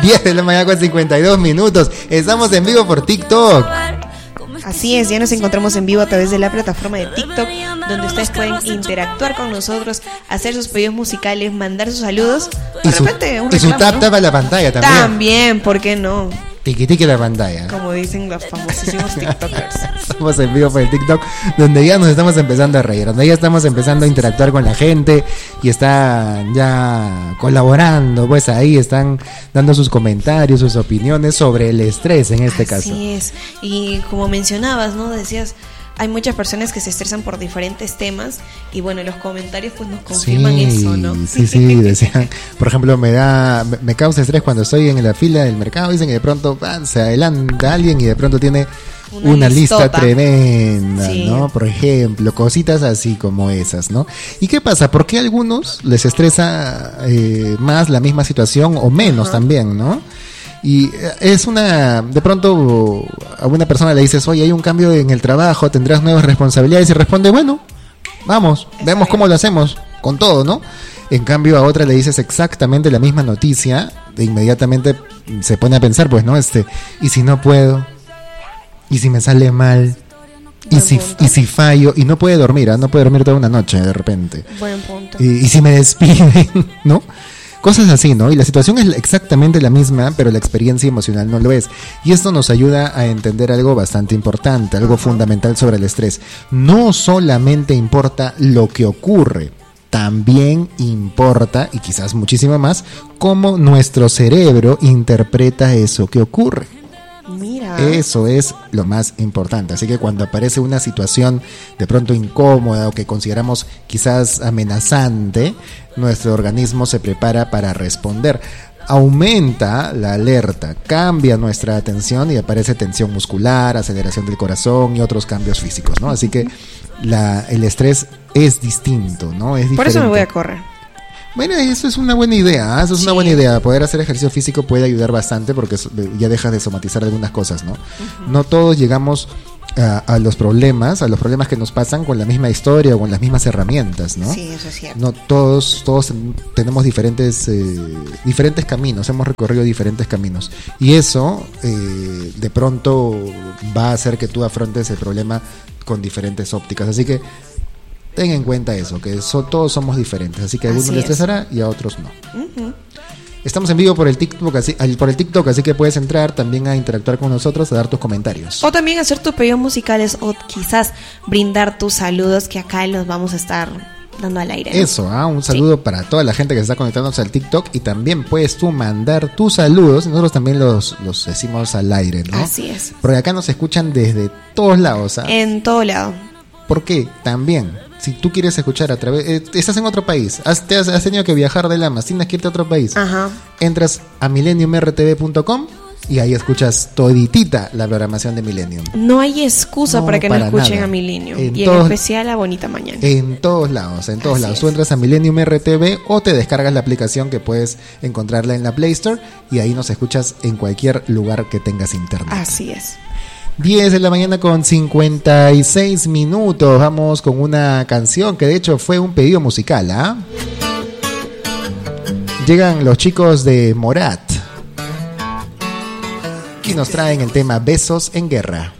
10 de la mañana con 52 minutos. Estamos en vivo por TikTok. Así es, ya nos encontramos en vivo a través de la plataforma de TikTok, donde ustedes pueden interactuar con nosotros, hacer sus pedidos musicales, mandar sus saludos. Y su tap a la pantalla también. También, ¿por qué no? Tiqui la pantalla. Como dicen los famosísimos TikTokers. Estamos en vivo por el TikTok, donde ya nos estamos empezando a reír, donde ya estamos empezando a interactuar con la gente y están ya colaborando, pues ahí están dando sus comentarios, sus opiniones sobre el estrés en este caso. Así es, y como mencionabas, ¿no? Decías, hay muchas personas que se estresan por diferentes temas y bueno, los comentarios pues nos confirman eso, ¿no? Sí, decían, por ejemplo, me causa estrés cuando estoy en la fila del mercado, dicen que de pronto se adelanta alguien y de pronto tiene una lista tremenda, sí, ¿no? Por ejemplo, cositas así como esas, ¿no? ¿Y qué pasa? ¿Por qué a algunos les estresa más la misma situación o menos también, ¿no? Y es de pronto a una persona le dices, oye, hay un cambio en el trabajo, tendrás nuevas responsabilidades, y responde, bueno, vamos, vemos cómo lo hacemos, con todo, ¿no? En cambio a otra le dices exactamente la misma noticia, de inmediatamente se pone a pensar, pues, ¿no? ¿Y si no puedo? ¿Y si me sale mal? ¿Y si fallo? Y no puede dormir, no puede dormir toda una noche de repente. Buen punto. ¿Y si me despiden? ¿No? Cosas así, ¿no? Y la situación es exactamente la misma, pero la experiencia emocional no lo es. Y esto nos ayuda a entender algo bastante importante, algo fundamental sobre el estrés. No solamente importa lo que ocurre, también importa, y quizás muchísimo más, cómo nuestro cerebro interpreta eso que ocurre. Mira. Eso es lo más importante. Así que cuando aparece una situación de pronto incómoda o que consideramos quizás amenazante, nuestro organismo se prepara para responder. Aumenta la alerta, cambia nuestra atención y aparece tensión muscular, aceleración del corazón y otros cambios físicos, ¿no? Así que el estrés es distinto, ¿no? Es diferente. Por eso me voy a correr. Bueno, eso es una buena idea, una buena idea. Poder hacer ejercicio físico puede ayudar bastante porque ya dejas de somatizar algunas cosas, ¿no? No todos llegamos a los problemas que nos pasan con la misma historia o con las mismas herramientas, ¿no? Sí, eso es cierto. No todos tenemos diferentes caminos, hemos recorrido diferentes caminos. Y eso de pronto va a hacer que tú afrontes el problema con diferentes ópticas. Así que ten en cuenta eso, que todos somos diferentes, así que a algunos les estresará y a otros no. Estamos en vivo por el TikTok, así que puedes entrar también a interactuar con nosotros, a dar tus comentarios. O también hacer tus pedidos musicales o quizás brindar tus saludos que acá los vamos a estar dando al aire, ¿no? Eso, un saludo para toda la gente que se está conectándose al TikTok y también puedes tú mandar tus saludos y nosotros también los decimos al aire, ¿no? Así es. Porque acá nos escuchan desde todos lados, ¿sabes? En todo lado. ¿Por qué? También, si tú quieres escuchar a través... estás en otro país, has tenido que viajar de Lamas, tienes que irte a otro país. Ajá. Entras a millenniumrtv.com y ahí escuchas toditita la programación de Millennium. No hay excusa para que no escuchen nada. A Millennium. Y en especial a Bonita Mañana. En todos lados. Tú entras a Millennium RTV o te descargas la aplicación que puedes encontrarla en la Play Store y ahí nos escuchas en cualquier lugar que tengas internet. Así es. 10 de la mañana con 56 minutos. Vamos con una canción que de hecho fue un pedido musical, ¿ah? Llegan los chicos de Morat y nos traen el tema Besos en Guerra.